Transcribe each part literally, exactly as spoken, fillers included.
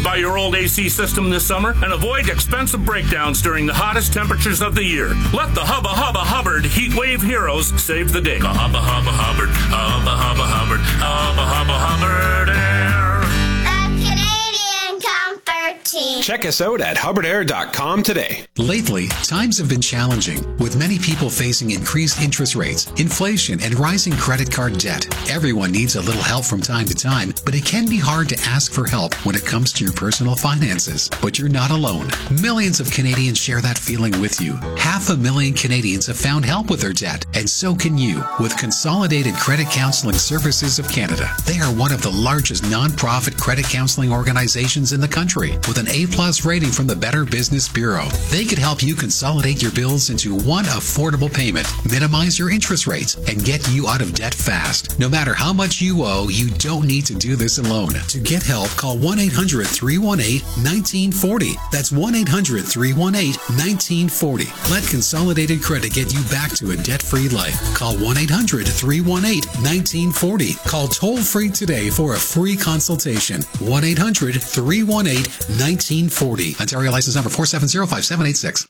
Stand by your old A C system this summer and avoid expensive breakdowns during the hottest temperatures of the year. Let the Hubba Hubba Hubbard Heat Wave Heroes save the day. The Hubba Hubba Hubbard, Hubba Hubba Hubbard, Hubba Hubba Hubbard Air. The Canadian Comfort Team. Check us out at hubbard air dot com today. Lately, times have been challenging, with many people facing increased interest rates, inflation, and rising credit card debt. Everyone needs a little help from time to time, but it can be hard to ask for help when it comes to your personal finances. But you're not alone. Millions of Canadians share that feeling with you. Half a million Canadians have found help with their debt, and so can you with Consolidated Credit Counseling Services of Canada. They are one of the largest non-profit credit counseling organizations in the country, with an A-plus rating from the Better Business Bureau. They could help you consolidate your bills into one affordable payment, minimize your interest rates, and get you out of debt fast. No matter how much you owe, you don't need to do this alone. To get help, call one eight hundred, three one eight, one nine four zero. That's one eight hundred, three one eight, one nine four zero. Let Consolidated Credit get you back to a debt-free life. Call one eight hundred, three one eight, one nine four zero. Call toll-free today for a free consultation. one eight hundred, three one eight, one nine four zero. Ontario license number four seven zero, five seven eight six.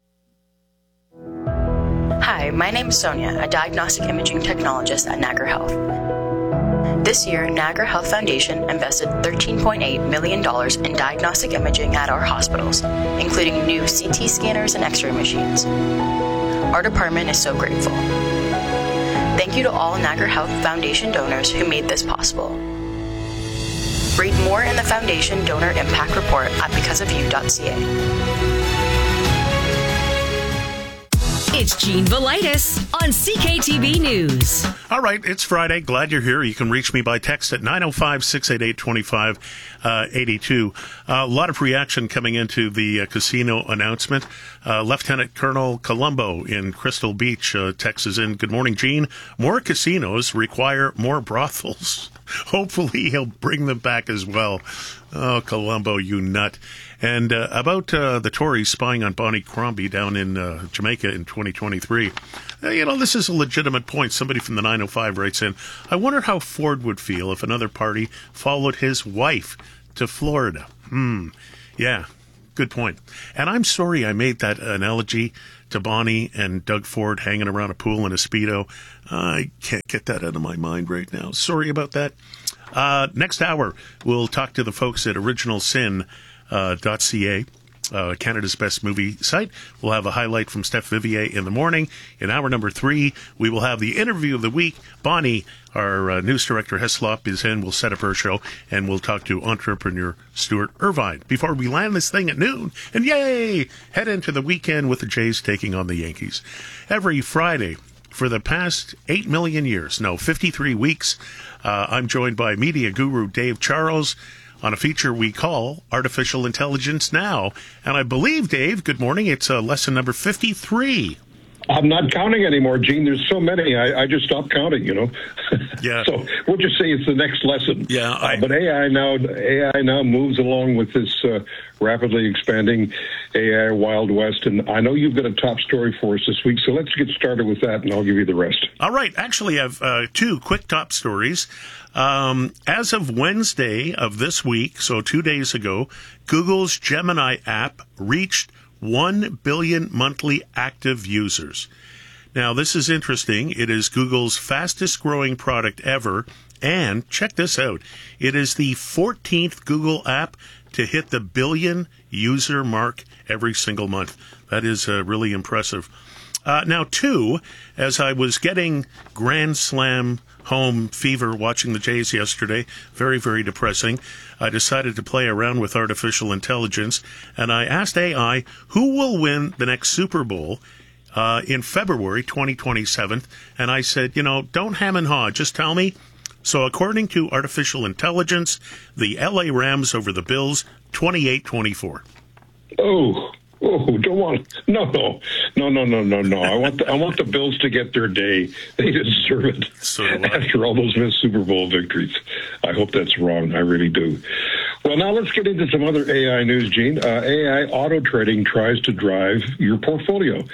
Hi, my name is Sonia, a diagnostic imaging technologist at Niagara Health. This year, Niagara Health Foundation invested thirteen point eight million dollars in diagnostic imaging at our hospitals, including new C T scanners and X-ray machines. Our department is so grateful. Thank you to all Niagara Health Foundation donors who made this possible. Read more in the Foundation Donor Impact Report at because of you dot c a. It's Gene Velitis on C K T V News. All right, it's Friday. Glad you're here. You can reach me by text at nine oh five, six eight eight, two five eight two. Uh, a lot of reaction coming into the uh, casino announcement. Uh, Lieutenant Colonel Colombo in Crystal Beach, uh, Texas in. Good morning, Gene. More casinos require more brothels. Hopefully he'll bring them back as well. Oh, Colombo, you nut. And uh, about uh, the Tories spying on Bonnie Crombie down in uh, Jamaica in twenty twenty-three. Uh, you know, this is a legitimate point. Somebody from the nine oh five writes in, I wonder how Ford would feel if another party followed his wife to Florida. Hmm. Yeah, good point. And I'm sorry I made that analogy to Bonnie and Doug Ford hanging around a pool in a Speedo. I can't get that out of my mind right now. Sorry about that. Uh, next hour, we'll talk to the folks at original sin dot c a, uh, Canada's best movie site. We'll have a highlight from Steph Vivier in the morning. In hour number three, we will have the interview of the week. Bonnie, our uh, news director, Heslop, is in. We'll set up her show, and we'll talk to entrepreneur Stuart Irvine before we land this thing at noon. And yay! Head into the weekend with the Jays taking on the Yankees. Every Friday, for the past eight million years, no, fifty-three weeks, uh, I'm joined by media guru Dave Charles on a feature we call Artificial Intelligence Now. And I believe, Dave, good morning, it's uh, lesson number fifty-three. I'm not counting anymore, Gene. There's so many, I, I just stopped counting, you know. Yeah. So we'll just say it's the next lesson. Yeah. I... Uh, but A I now A I now moves along with this uh, rapidly expanding A I Wild West. And I know you've got a top story for us this week, so let's get started with that, and I'll give you the rest. All right. Actually, I have uh, two quick top stories. Um, as of Wednesday of this week, so two days ago, Google's Gemini app reached one billion monthly active users. Now, this is interesting. It is Google's fastest growing product ever. And check this out. It is the fourteenth Google app to hit the billion user mark every single month. That is uh, really impressive. Uh, now, two, as I was getting Grand Slam home fever watching the Jays yesterday, very, very depressing, I decided to play around with artificial intelligence, and I asked A I who will win the next Super Bowl uh, in February twenty twenty-seven, and I said, you know, don't ham and haw, just tell me. So according to artificial intelligence, the L A Rams over the Bills, twenty-eight twenty-four. Oh. Oh, don't want no, no, no, no, no, no, no. I want the, I want the Bills to get their day. They deserve it. So after all those missed Super Bowl victories, I hope that's wrong. I really do. Well, now let's get into some other A I news, Gene. Uh, A I auto trading tries to drive your portfolio.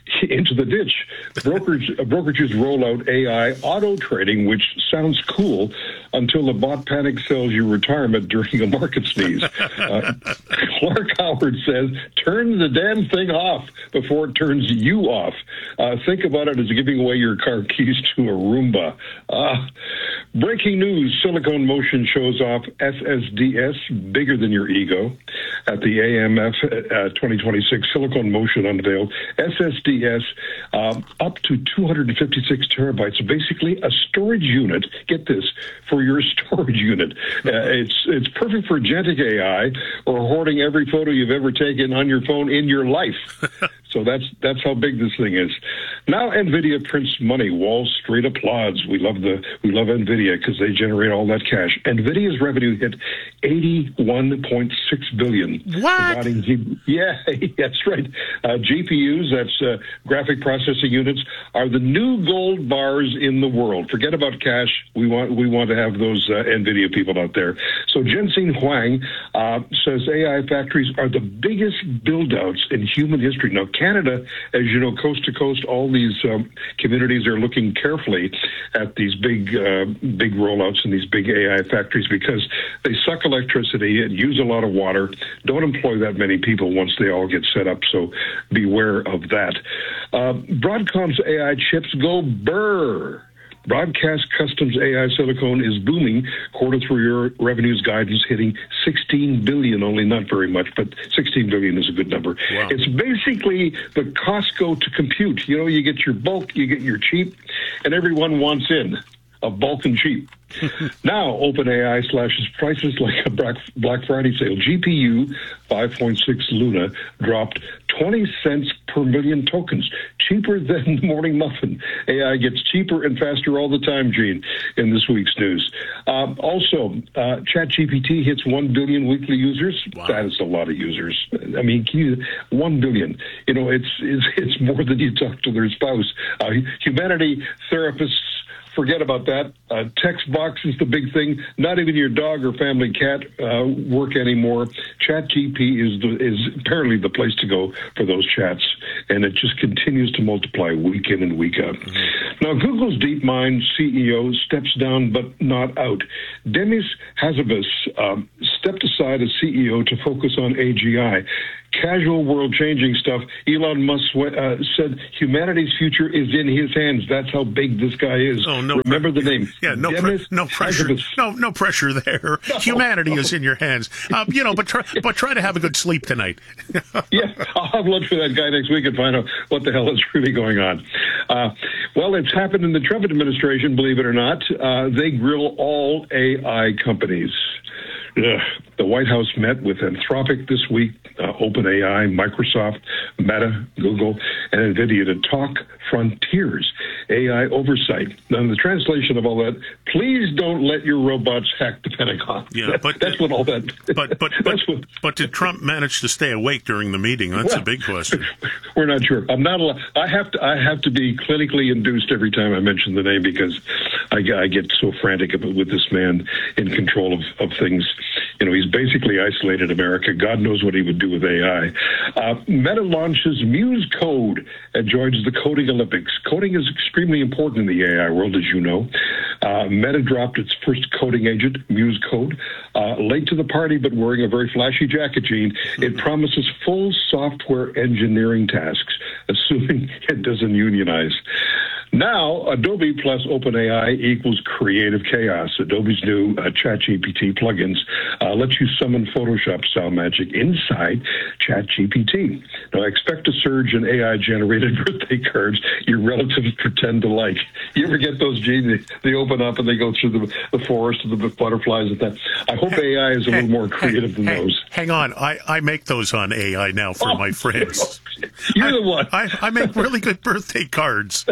into the ditch. Brokers, brokerages roll out A I auto trading, which sounds cool until the bot panic sells you retirement during a market sneeze. Uh, Clark Howard says, turn the damn thing off before it turns you off. Uh, think about it as giving away your car keys to a Roomba. Uh, breaking news, Silicon Motion shows off S S D S, bigger than your ego. At the A M F uh, twenty twenty-six, Silicon Motion unveiled S S D S um, up to two hundred fifty-six terabytes, basically a storage unit, get this, for your storage unit. Uh, it's it's perfect for agentic A I or hoarding every photo you've ever taken on your phone in your life. So that's that's how big this thing is. Now NVIDIA prints money. Wall Street applauds. We love the we love NVIDIA because they generate all that cash. NVIDIA's revenue hit eighty-one point six billion dollars. What? G- yeah, that's right. Uh, G P Us, that's uh, graphic processing units, are the new gold bars in the world. Forget about cash. We want we want to have those uh, NVIDIA people out there. So Jensen Huang uh, says A I factories are the biggest build-outs in human history. Now, Canada, as you know, coast to coast, all these um, communities are looking carefully at these big, uh, big rollouts and these big A I factories because they suck electricity and use a lot of water, don't employ that many people once they all get set up, so beware of that. Uh, Broadcom's A I chips go burr. Broadcast Customs A I silicone is booming. Quarter three revenues guidance hitting sixteen billion dollars, only not very much, but sixteen billion dollars is a good number. Wow. It's basically the Costco to compute. You know, you get your bulk, you get your cheap, and everyone wants in of bulk and cheap. Now, OpenAI slashes prices like a Black Friday sale. G P U five point six Luna dropped twenty cents per million tokens, cheaper than the morning muffin. A I gets cheaper and faster all the time, Gene, in this week's news. Um, also, uh, ChatGPT hits one billion weekly users. Wow. That is a lot of users. I mean, can you, one billion. You know, it's, it's, it's more than you talk to their spouse. Uh, humanity therapists, forget about that. Uh, text box is the big thing. Not even your dog or family cat uh, work anymore. ChatGPT is the, is apparently the place to go for those chats, and it just continues to multiply week in and week out. Mm-hmm. Now, Google's DeepMind C E O steps down, but not out. Demis Hassabis um, stepped aside as C E O to focus on A G I. Casual world-changing stuff. Elon Musk uh, said humanity's future is in his hands. That's how big this guy is. Oh, no! Remember pre- the name? Yeah, no, pre- no pressure. No, no pressure there. No, Humanity no. is in your hands. Um, you know, but try, but try to have a good sleep tonight. Yeah, I'll have lunch with that guy next week and find out what the hell is really going on. Uh, well, it's happened in the Trump administration. Believe it or not, uh, they grill all A I companies. Ugh. The White House met with Anthropic this week, uh, OpenAI, Microsoft, Meta, Google, and NVIDIA to talk frontiers, A I oversight. Now, the translation of all that, please don't let your robots hack the Pentagon. Yeah, but that's what all that. But but but, what, but did Trump manage to stay awake during the meeting? That's well, a big question. We're not sure. I'm not allowed. I have to. I have to be clinically induced every time I mention the name because I, I get so frantic with this man in control of, of things. You know, he's basically isolated America. God knows what he would do with A I. Uh, Meta launches Muse Code and joins the Coding Olympics. Coding is extremely important in the A I world, as you know. Uh, Meta dropped its first coding agent, Muse Code, uh, late to the party, but wearing a very flashy jacket, Gene. It promises full software engineering tasks, assuming it doesn't unionize. Now, Adobe plus OpenAI equals creative chaos. Adobe's new uh, ChatGPT plugins uh, let you summon Photoshop-style magic inside ChatGPT. Now, expect a surge in A I-generated birthday cards your relatives pretend to like. You ever get those, Gene? They, they open up and they go through the, the forest and the butterflies and that. I hope A I is a little more creative than those. Hang on. I, I make those on A I now for oh, my friends. You're I, the one. I, I make really good birthday cards.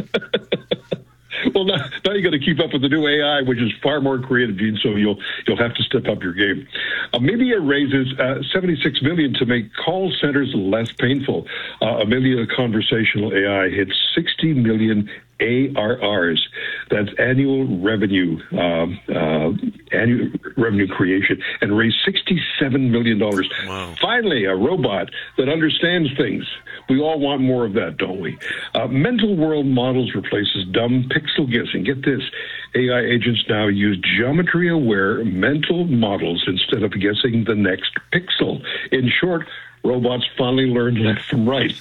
Well, now, now you got to keep up with the new A I, which is far more creative, Gene. So you'll you'll have to step up your game. Uh, Amelia raises uh, seventy-six million dollars to make call centers less painful. Uh, Amelia conversational A I hits sixty million dollars A R Rs. That's annual revenue, um, uh, annual revenue creation, and raised sixty-seven million dollars. Wow. Finally, a robot that understands things. We all want more of that, don't we? Uh, mental world models replaces dumb pixel guessing. Get this. A I agents now use geometry-aware mental models instead of guessing the next pixel. In short, robots finally learned left from right.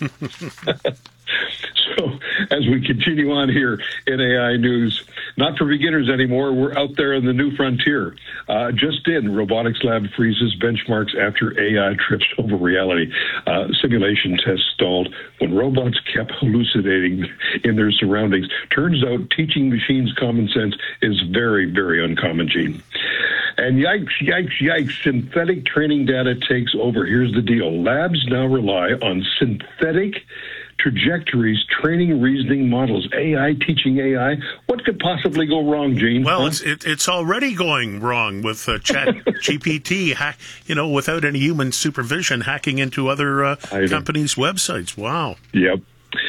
So as we continue on here in A I News, not for beginners anymore, we're out there in the new frontier. Uh, just in, robotics lab freezes benchmarks after A I trips over reality. Uh, simulation tests stalled when robots kept hallucinating in their surroundings. Turns out teaching machines common sense is very, very uncommon, Gene. And yikes, yikes, yikes, synthetic training data takes over. Here's the deal. Labs now rely on synthetic trajectories, training reasoning models. A I teaching A I. What could possibly go wrong, Gene? Well, huh? it's it, it's already going wrong with uh, Chat G P T, hack, you know, without any human supervision, hacking into other uh, companies' websites. Wow. Yep.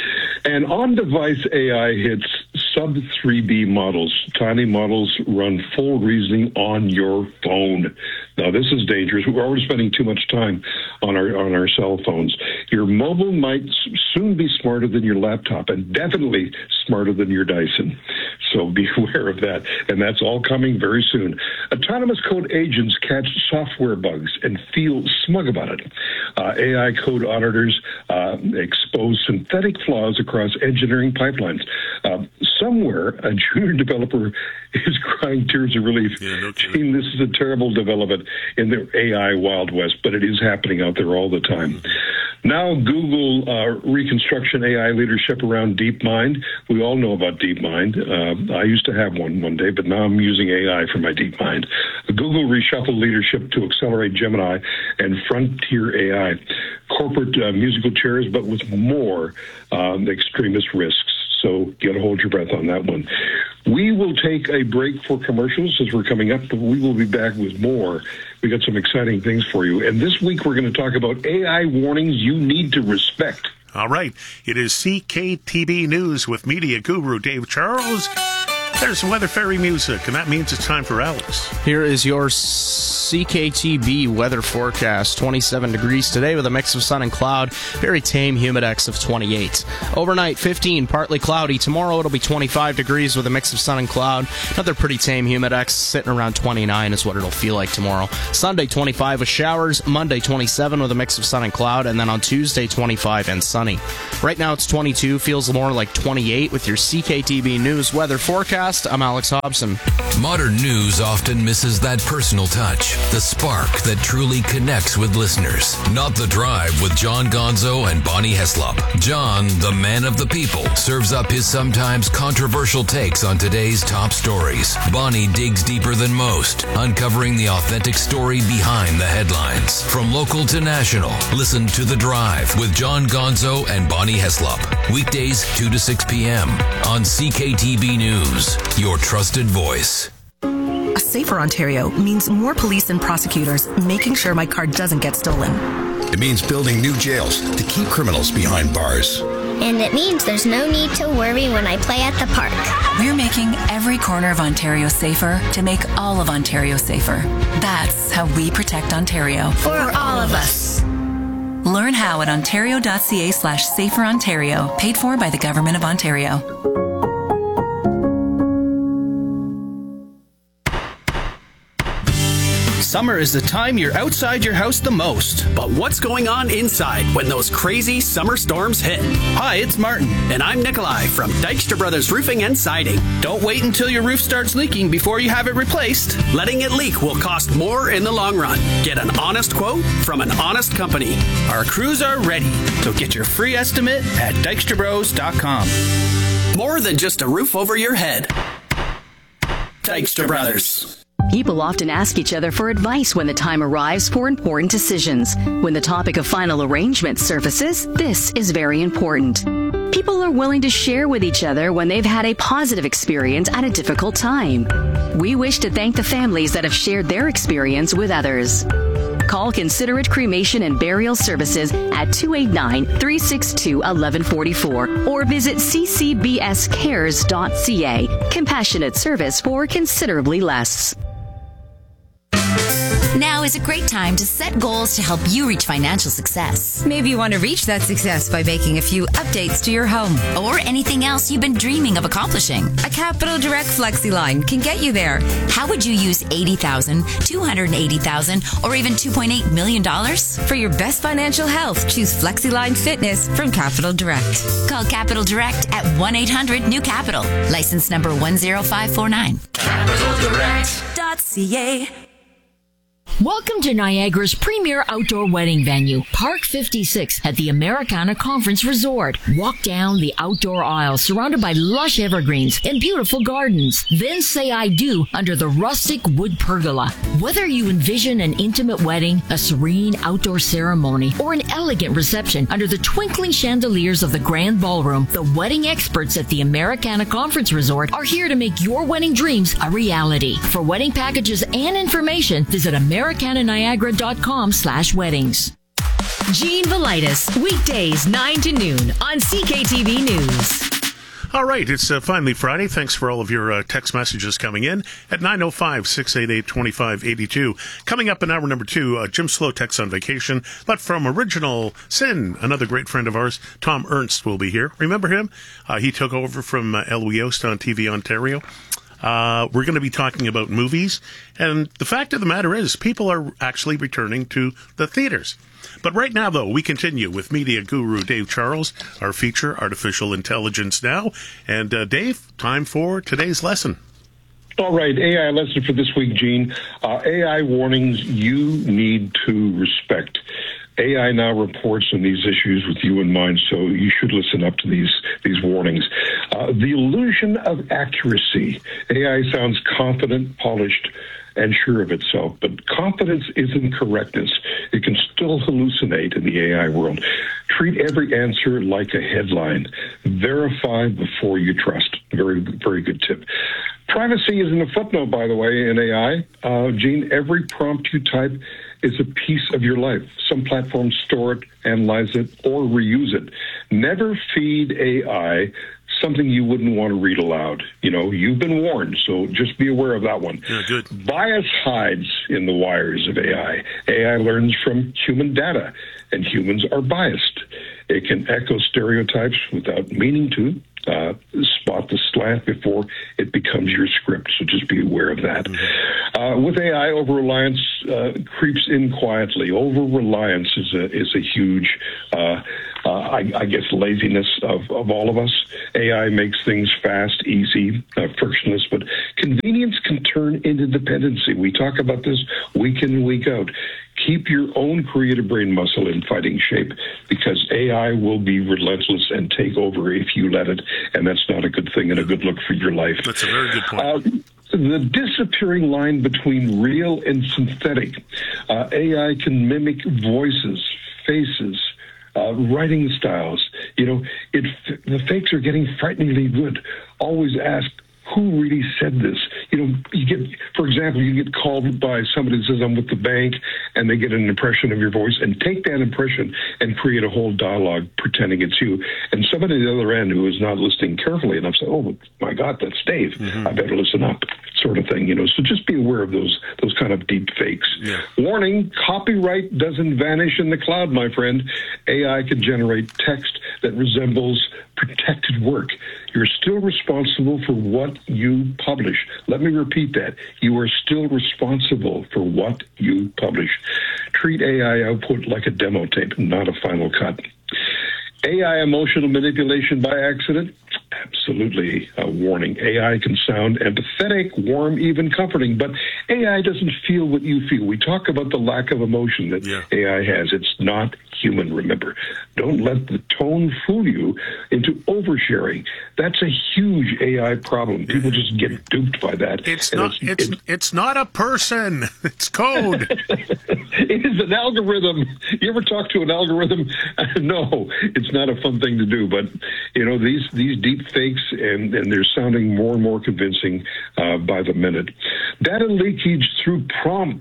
And on-device A I hits sub three B models. Tiny models run full reasoning on your phone. Now, this is dangerous. We're already spending too much time on our on our cell phones. Your mobile might soon be smarter than your laptop, and definitely smarter than your Dyson. So be aware of that. And that's all coming very soon. Autonomous code agents catch software bugs and feel smug about it. Uh, A I code auditors uh, expose synthetic flaws across engineering pipelines. Uh, somewhere, a junior developer is crying tears of relief. Yeah, no Gene, this is a terrible development in the A I Wild West, but it is happening out there all the time. Now, Google uh, reconstruction A I leadership around DeepMind. We all know about DeepMind. Uh, I used to have one one day, but now I'm using A I for my DeepMind. Google reshuffled leadership to accelerate Gemini and Frontier A I. Corporate uh, musical chairs, but with more um, extremist risks. So you got to hold your breath on that one. We will take a break for commercials as we're coming up, but we will be back with more. We got some exciting things for you. And this week we're going to talk about A I warnings you need to respect. All right. It is C K T B News with media guru Dave Charles. There's Weather Fairy music, and that means it's time for Alex. Here is your C K T B weather forecast. twenty-seven degrees today with a mix of sun and cloud. Very tame humidex of twenty-eight. Overnight, fifteen, partly cloudy. Tomorrow it'll be twenty-five degrees with a mix of sun and cloud. Another pretty tame humidex, sitting around twenty-nine is what it'll feel like tomorrow. Sunday, twenty-five with showers. Monday, twenty-seven with a mix of sun and cloud. And then on Tuesday, twenty-five and sunny. Right now it's twenty-two, feels more like twenty-eight with your C K T B News weather forecast. I'm Alex Hobson. Modern news often misses that personal touch, the spark that truly connects with listeners. Not The Drive with John Gonzo and Bonnie Heslop. John, the man of the people, serves up his sometimes controversial takes on today's top stories. Bonnie digs deeper than most, uncovering the authentic story behind the headlines. From local to national, listen to The Drive with John Gonzo and Bonnie Heslop. Weekdays two to six p.m. on C K T B News, your trusted voice. A safer Ontario means more police and prosecutors making sure my car doesn't get stolen. It means building new jails to keep criminals behind bars. And it means there's no need to worry when I play at the park. We're making every corner of Ontario safer to make all of Ontario safer. That's how we protect Ontario. For all of us. Learn how at ontario.ca slash safer Ontario, paid for by the Government of Ontario. Summer is the time you're outside your house the most. But what's going on inside when those crazy summer storms hit? Hi, it's Martin. And I'm Nikolai from Dykstra Brothers Roofing and Siding. Don't wait until your roof starts leaking before you have it replaced. Letting it leak will cost more in the long run. Get an honest quote from an honest company. Our crews are ready, so get your free estimate at dykstra bros dot com. More than just a roof over your head. Dykstra Brothers. People often ask each other for advice when the time arrives for important decisions. When the topic of final arrangement surfaces, this is very important. People are willing to share with each other when they've had a positive experience at a difficult time. We wish to thank the families that have shared their experience with others. Call Considerate Cremation and Burial Services at two eight nine, three six two, one one four four or visit c c b s cares dot c a. Compassionate service for considerably less. Now is a great time to set goals to help you reach financial success. Maybe you want to reach that success by making a few updates to your home. Or anything else you've been dreaming of accomplishing. A Capital Direct FlexiLine can get you there. How would you use eighty thousand dollars, two hundred eighty thousand dollars, or even two point eight million dollars? For your best financial health, choose FlexiLine Fitness from Capital Direct. Call Capital Direct at one eight hundred new capital. License number one zero five four nine. capital direct dot c a. Welcome to Niagara's premier outdoor wedding venue, Park fifty-six at the Americana Conference Resort. Walk down the outdoor aisle surrounded by lush evergreens and beautiful gardens. Then say I do under the rustic wood pergola. Whether you envision an intimate wedding, a serene outdoor ceremony, or an elegant reception under the twinkling chandeliers of the grand ballroom, the wedding experts at the Americana Conference Resort are here to make your wedding dreams a reality. For wedding packages and information, visit Americana Niagara dot com slash weddings. Gene Velitis, weekdays nine to noon on C K T V News. All right, it's uh, finally Friday. Thanks for all of your uh, text messages coming in at nine oh five, six eight eight, two five eight two. Coming up in hour number two, uh, Jim Slowtek's on vacation, but from Original Sin, another great friend of ours, Tom Ernst, will be here. Remember him? Uh, he took over from uh, Elwy Yost on T V Ontario. Uh, we're going to be talking about movies, and the fact of the matter is people are actually returning to the theaters. But right now, though, we continue with media guru Dave Charles, our feature, Artificial Intelligence Now. And uh, Dave, time for today's lesson. All right, A I lesson for this week, Gene. Uh, A I warnings you need to respect. A I now reports on these issues with you in mind, so you should listen up to these these warnings. Uh, the illusion of accuracy. A I sounds confident, polished, and sure of itself, but confidence isn't correctness. It can still hallucinate in the A I world. Treat every answer like a headline. Verify before you trust. Very, very good tip. Privacy isn't a footnote, by the way, in A I. Uh, Gene, every prompt you type is a piece of your life. Some platforms store it, analyze it, or reuse it. Never feed A I something you wouldn't want to read aloud. You know, you've been warned, so just be aware of that one. Yeah, good. Bias hides in the wires of A I. A I learns from human data, and humans are biased. It can echo stereotypes without meaning to. Uh, spot the slant before it becomes your script, so just be aware of that. Mm-hmm. Uh, with A I, over-reliance uh, creeps in quietly. Over-reliance is a, is a huge, uh, uh, I, I guess, laziness of, of all of us. A I makes things fast, easy, uh, frictionless, but convenience can turn into dependency. We talk about this week in and week out. Keep your own creative brain muscle in fighting shape, because A I will be relentless and take over if you let it, and that's not a good thing and a good look for your life. That's a very good point. Uh, the disappearing line between real and synthetic. Uh, A I can mimic voices, faces, uh, writing styles. You know, it, the fakes are getting frighteningly good. Always ask, who really said this? You know, you get, for example, you get called by somebody that says, I'm with the bank, and they get an impression of your voice, and take that impression and create a whole dialogue pretending it's you. And somebody at the other end who is not listening carefully enough say, oh, my God, that's Dave. Mm-hmm. I better listen up, sort of thing, you know. So just be aware of those those kind of deep fakes. Yeah. Warning, copyright doesn't vanish in the cloud, my friend. A I can generate text that resembles protected work. You're still responsible for what you publish. Let me repeat that. You are still responsible for what you publish. Treat A I output like a demo tape, not a final cut. A I emotional manipulation by accident? Absolutely a warning. A I can sound empathetic, warm, even comforting, but A I doesn't feel what you feel. We talk about the lack of emotion that yeah. A I has. It's not human, remember. Don't let the tone fool you into oversharing. That's a huge A I problem. People just get duped by that. It's not it's, it's, it's, it's not a person. It's code. It is an algorithm. You ever talk to an algorithm? No, it's not a fun thing to do. But, you know, these, these deep fakes, and, and they're sounding more and more convincing uh, by the minute. Data leakage through prompts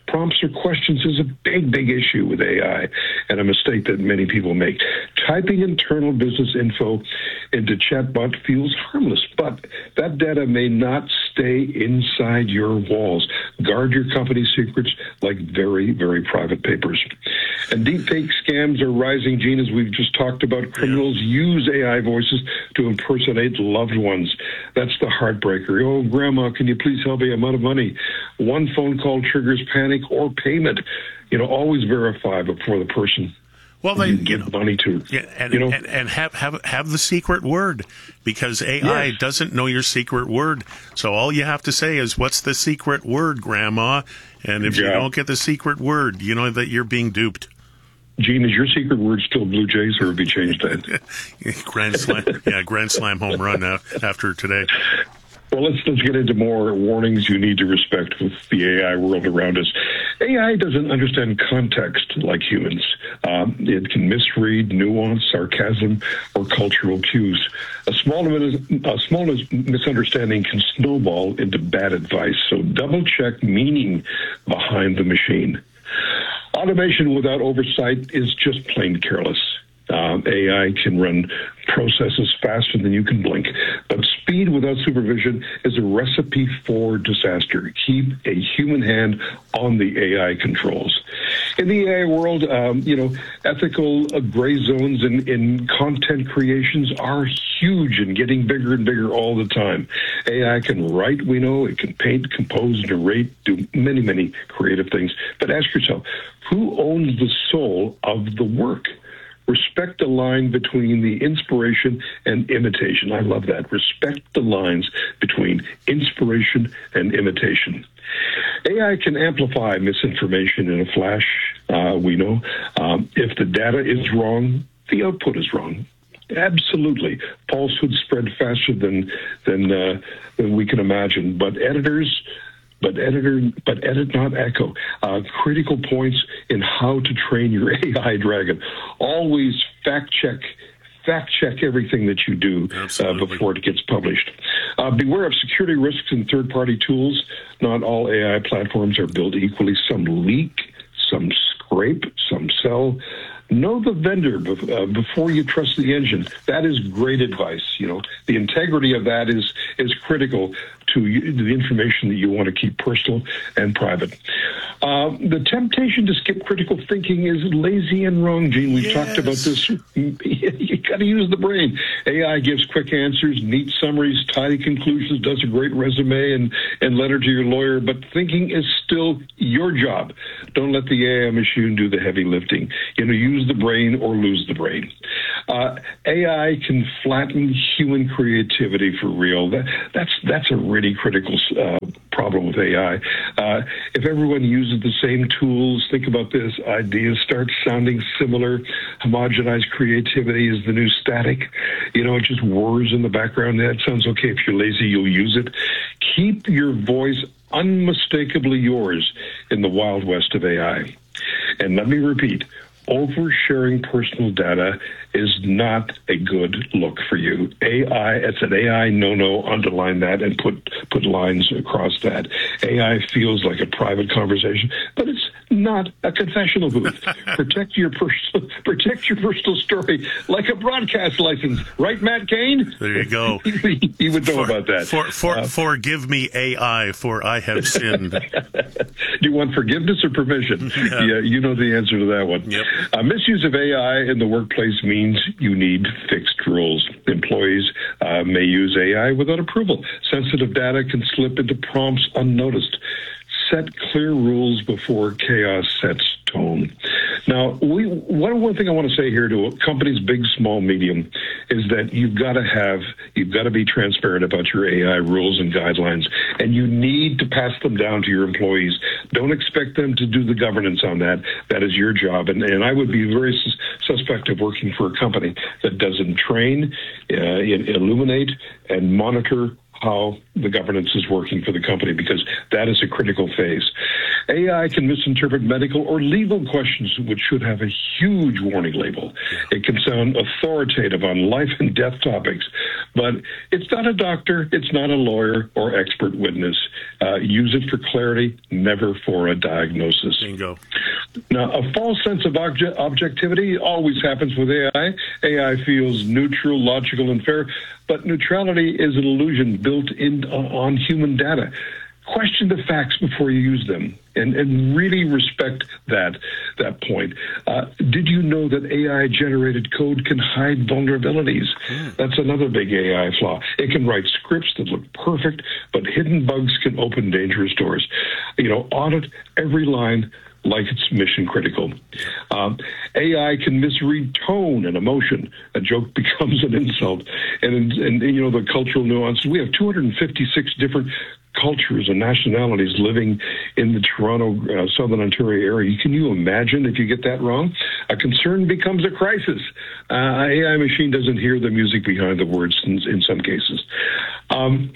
prompts or questions is a big, big issue with A I, and a mistake that many people make. Typing internal business info into chatbot feels harmless, but that data may not stay inside your walls. Guard your company secrets like very, very private papers. And deepfake scams are rising, Gene, as we've just talked about. Criminals use A I voices to impersonate loved ones. That's the heartbreaker. Oh, Grandma, can you please help me? I'm out of money. One phone call triggers panic or payment. You know, always verify before the person Well, they you you give know, money to. Yeah, and, you know? and, and have, have have the secret word, because A I Yes. doesn't know your secret word. So all you have to say is, "What's the secret word, Grandma?" And if you Yeah. don't get the secret word, you know that you're being duped. Gene, is your secret word still Blue Jays, or have you changed that? Grand slam, yeah, grand slam home run now after today. Well, let's let's get into more warnings you need to respect with the A I world around us. A I doesn't understand context like humans. Um, it can misread nuance, sarcasm, or cultural cues. A small, a small misunderstanding can snowball into bad advice, so double-check meaning behind the machine. Automation without oversight is just plain careless. Um, A I can run processes faster than you can blink, but speed without supervision is a recipe for disaster. Keep a human hand on the A I controls. In the A I world, um, you know, ethical uh, gray zones in, in content creations are huge and getting bigger and bigger all the time. A I can write, we know, it can paint, compose, narrate, do many, many creative things. But ask yourself, who owns the soul of the work? Respect the line between the inspiration and imitation. I love that. Respect the lines between inspiration and imitation. A I can amplify misinformation in a flash, uh, we know. Um, if the data is wrong, the output is wrong. Absolutely. Falsehoods spread faster than, than, uh, than we can imagine. But editors... But editor, but edit, not echo. Uh, critical points in how to train your A I dragon. Always fact check, fact check everything that you do uh, before it gets published. Uh, beware of security risks in third-party tools. Not all A I platforms are built equally. Some leak, some scrape, some sell. Know the vendor uh, before you trust the engine. That is great advice. You know, the integrity of that is is critical to you, the information that you want to keep personal and private. Uh, the temptation to skip critical thinking is lazy and wrong, Gene. We've yes. talked about this. You got to use the brain. A I gives quick answers, neat summaries, tidy conclusions, does a great resume and, and letter to your lawyer, but thinking is still your job. Don't let the A I machine do the heavy lifting. You know, use the brain or lose the brain. Uh, A I can flatten human creativity for real. That, that's that's a really critical uh, problem with A I. Uh, if everyone uses the same tools, think about this, ideas start sounding similar. Homogenized creativity is the new static. You know, it just whirs in the background. That sounds okay. If you're lazy, you'll use it. Keep your voice unmistakably yours in the Wild West of A I. And let me repeat, oversharing personal data is not a good look for you. A I, it's an A I no-no, underline that and put, put lines across that. A I feels like a private conversation, but it's not a confessional booth. Protect your personal, protect your personal story like a broadcast license. Right, Matt Cain? There you go. he, he would know for, about that. For, for, uh, forgive me, A I, for I have sinned. Do you want forgiveness or permission? Yeah, yeah you know the answer to that one. Yep. Uh, misuse of A I in the workplace means you need fixed rules. Employees uh, may use A I without approval. Sensitive data can slip into prompts unnoticed. Set clear rules before chaos sets tone. Now, we, one, one thing I want to say here to companies, big, small, medium, is that you've got to have, you've got to be transparent about your A I rules and guidelines, and you need to pass them down to your employees. Don't expect them to do the governance on that. That is your job. And, and I would be very sus- suspect of working for a company that doesn't train, uh, illuminate, and monitor how the governance is working for the company, because that is a critical phase. A I can misinterpret medical or legal questions, which should have a huge warning label. It can sound authoritative on life and death topics, but it's not a doctor, it's not a lawyer or expert witness. Uh, use it for clarity, never for a diagnosis. Bingo. Now, a false sense of obje- objectivity always happens with A I. A I feels neutral, logical, and fair, but neutrality is an illusion built in uh, on human data. Question the facts before you use them, and, and really respect that that point. Uh, did you know that A I-generated code can hide vulnerabilities? Mm. That's another big A I flaw. It can write scripts that look perfect, but hidden bugs can open dangerous doors. You know, audit every line like it's mission critical. Um, A I can misread tone and emotion. A joke becomes an insult. And, and, and you know, the cultural nuances. We have two hundred fifty-six different cultures and nationalities living in the Toronto, uh, Southern Ontario area. Can you imagine if you get that wrong? A concern becomes a crisis. Uh, A I machine doesn't hear the music behind the words in, in some cases. Um,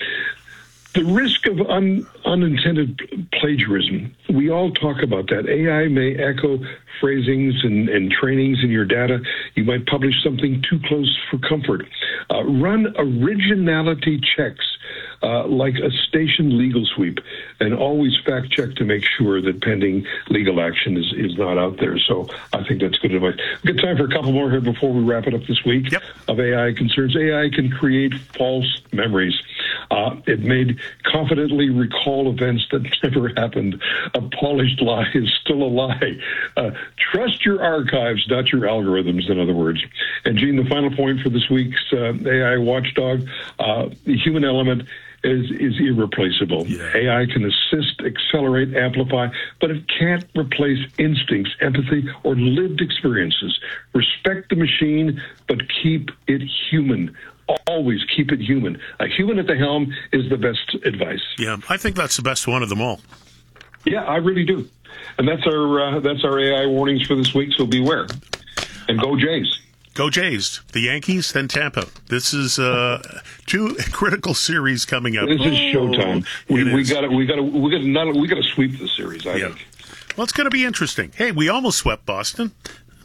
The risk of un, unintended plagiarism, we all talk about that. A I may echo phrasings and, and trainings in your data. You might publish something too close for comfort. Uh, run originality checks uh, like a station legal sweep, and always fact check to make sure that pending legal action is, is not out there. So I think that's good advice. We've got time for a couple more here before we wrap it up this week. Yep. Of A I concerns. A I can create false memories. Uh, it made confidently recall events that never happened. A polished lie is still a lie. Uh, trust your archives, not your algorithms, in other words. And, Gene, the final point for this week's uh, A I watchdog, uh, the human element is, is irreplaceable. Yeah. A I can assist, accelerate, amplify, but it can't replace instincts, empathy, or lived experiences. Respect the machine, but keep it human. Always keep it human. A human at the helm is the best advice. Yeah, I think that's the best one of them all. Yeah, I really do. And that's our uh, that's our A I warnings for this week, so beware. And go Jays. Go Jays. The Yankees, then Tampa. This is uh, two critical series coming up. This is showtime. Oh, we we got we got we got not we got to sweep the series, I yeah. think. Well, it's going to be interesting. Hey, we almost swept Boston.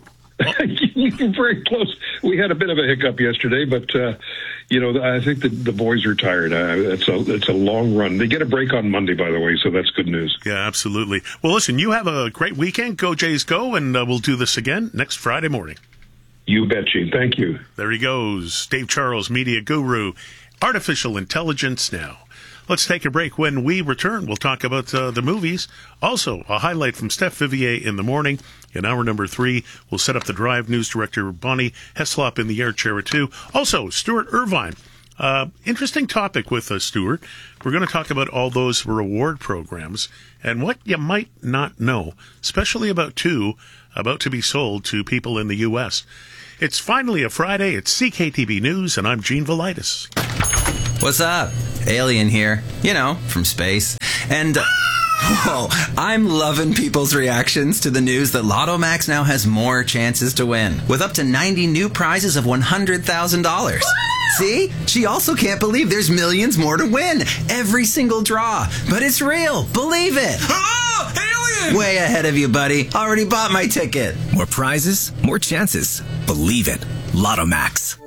You're very close. We had a bit of a hiccup yesterday, but uh, you know, I think the, the boys are tired. Uh, it's a it's a long run. They get a break on Monday, by the way, so that's good news. Yeah, absolutely. Well, listen, you have a great weekend. Go Jays, go, and uh, we'll do this again next Friday morning. You bet, Gene. Thank you. There he goes, Dave Charles, media guru, artificial intelligence now. Let's take a break. When we return, we'll talk about uh, the movies. Also, a highlight from Steph Vivier in the morning. In hour number three, we'll set up the Drive news director, Bonnie Heslop, in the air chair two. Also, Stuart Irvine. Uh, interesting topic with uh, Stuart. We're going to talk about all those reward programs and what you might not know, especially about two about to be sold to people in the U S. It's finally a Friday. It's C K T V News, and I'm Gene Velitis. What's up? Alien here, you know, from space. And, uh, whoa, I'm loving people's reactions to the news that Lotto Max now has more chances to win, with up to ninety new prizes of one hundred thousand dollars. See? She also can't believe there's millions more to win. Every single draw. But it's real. Believe it. Oh, alien! Way ahead of you, buddy. Already bought my ticket. More prizes, more chances. Believe it. Lotto Max.